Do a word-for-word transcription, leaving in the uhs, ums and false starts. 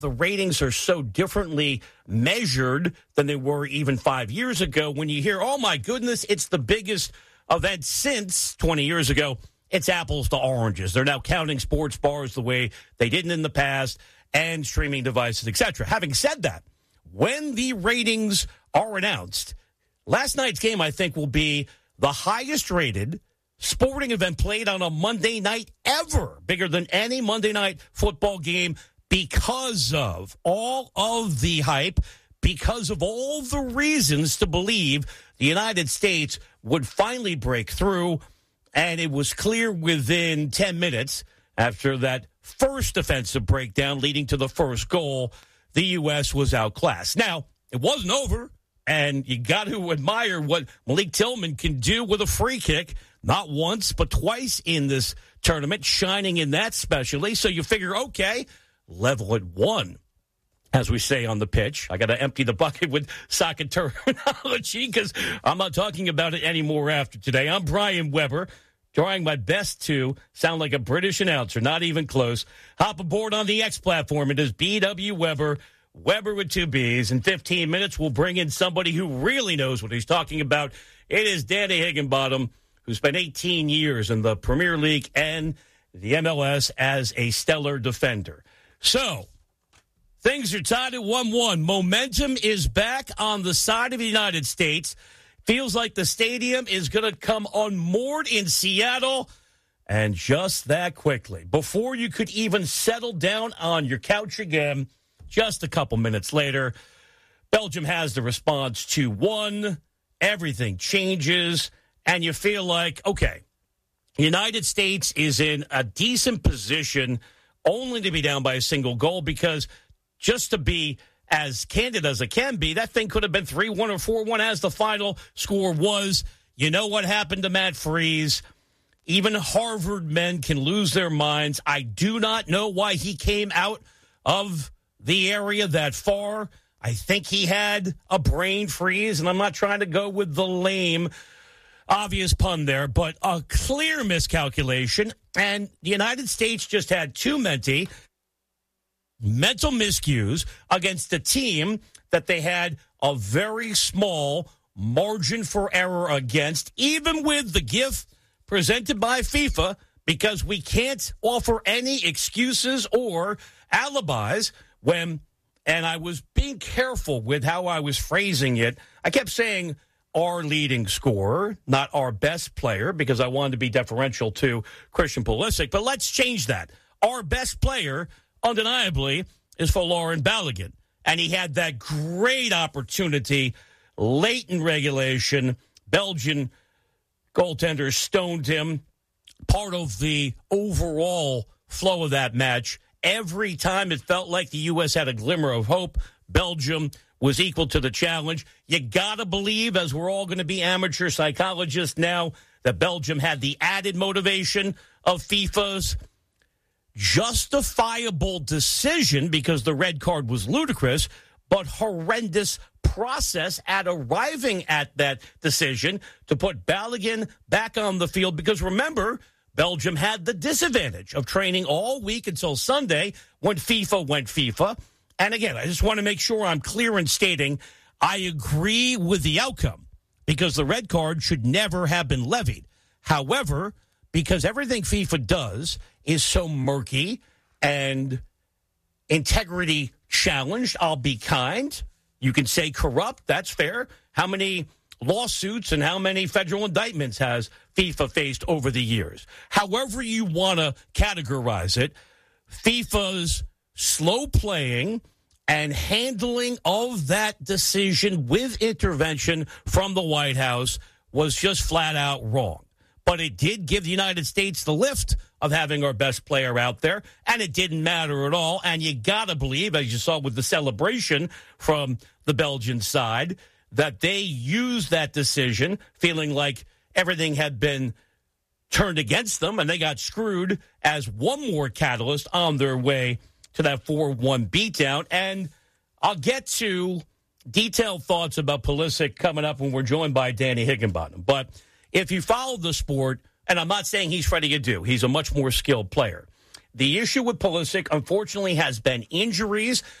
The ratings are so differently measured than they were even five years ago. When you hear, oh, my goodness, it's the biggest event since twenty years ago, it's apples to oranges. They're now counting sports bars the way they didn't in the past and streaming devices, et cetera. Having said that, when the ratings are announced, last night's game, I think, will be the highest rated sporting event played on a Monday night ever, bigger than any Monday night football game, because of all of the hype, because of all the reasons to believe the United States would finally break through. And it was clear within ten minutes after that first defensive breakdown leading to the first goal, the U S was outclassed. Now, it wasn't over, and you got to admire what Malik Tillman can do with a free kick, not once, but twice in this tournament, shining in that specially. So you figure, okay, level at one, as we say on the pitch. I got to empty the bucket with soccer terminology because I'm not talking about it anymore after today. I'm Brian Weber, trying my best to sound like a British announcer, not even close. Hop aboard on the X platform. It is B W Weber, Weber with two B's. In fifteen minutes, we'll bring in somebody who really knows what he's talking about. It is Danny Higginbottom, who spent eighteen years in the Premier League and the M L S as a stellar defender. So, things are tied at one one. Momentum is back on the side of the United States. Feels like the stadium is going to come unmoored in Seattle, and just that quickly. Before you could even settle down on your couch again, just a couple minutes later, Belgium has the response two one. Everything changes, and you feel like, okay, the United States is in a decent position only to be down by a single goal, because just to be as candid as it can be, that thing could have been three one or four one as the final score was. You know what happened to Matt Freese? Even Harvard men can lose their minds. I do not know why he came out of the area that far. I think he had a brain freeze, and I'm not trying to go with the lame obvious pun there, but a clear miscalculation. And the United States just had too many mental miscues against a team that they had a very small margin for error against, even with the gift presented by FIFA, because we can't offer any excuses or alibis when, and I was being careful with how I was phrasing it. I kept saying our leading scorer, not our best player, because I wanted to be deferential to Christian Pulisic. But let's change that. Our best player, undeniably, is Folarin Balogun. And he had that great opportunity late in regulation. Belgian goaltender stoned him. Part of the overall flow of that match, every time it felt like the U S had a glimmer of hope, Belgium was equal to the challenge. You got to believe, as we're all going to be amateur psychologists now, that Belgium had the added motivation of FIFA's justifiable decision, because the red card was ludicrous, but horrendous process at arriving at that decision to put Balogun back on the field. Because remember, Belgium had the disadvantage of training all week until Sunday when FIFA went FIFA. And again, I just want to make sure I'm clear in stating I agree with the outcome, because the red card should never have been levied. However, because everything FIFA does is so murky and integrity challenged, I'll be kind. You can say corrupt. That's fair. How many lawsuits and how many federal indictments has FIFA faced over the years? However you want to categorize it, FIFA's slow playing and handling of that decision with intervention from the White House was just flat out wrong. But it did give the United States the lift of having our best player out there, and it didn't matter at all. And you got to believe, as you saw with the celebration from the Belgian side, that they used that decision feeling like everything had been turned against them, and they got screwed as one more catalyst on their way to that four one beatdown. And I'll get to detailed thoughts about Pulisic coming up when we're joined by Danny Higginbottom. But if you follow the sport, and I'm not saying he's Freddie Adu, he's a much more skilled player. The issue with Pulisic, unfortunately, has been injuries.